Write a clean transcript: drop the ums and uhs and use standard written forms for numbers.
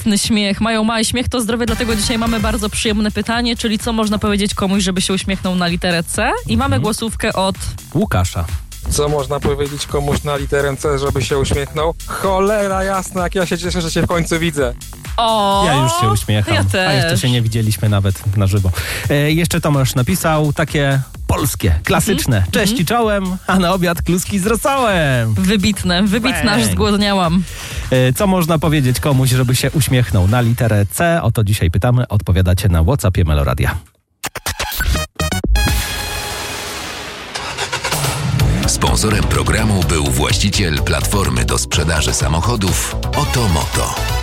Świetny śmiech, mają mały śmiech, to zdrowie, dlatego dzisiaj mamy bardzo przyjemne pytanie, czyli co można powiedzieć komuś, żeby się uśmiechnął na literę C? I mamy głosówkę od Łukasza. Co można powiedzieć komuś na literę C, żeby się uśmiechnął? Cholera jasna, jak ja się cieszę, że cię w końcu widzę. O, Ja już się uśmiecham. Ja też. A jeszcze się nie widzieliśmy nawet na żywo. Jeszcze Tomasz napisał takie polskie, klasyczne. Cześć i czołem, a na obiad kluski z rosołem. Wybitne, aż zgłodniałam. Co można powiedzieć komuś, żeby się uśmiechnął na literę C? O to dzisiaj pytamy. Odpowiadacie na WhatsAppie Meloradia. Sponsorem programu był właściciel platformy do sprzedaży samochodów Otomoto.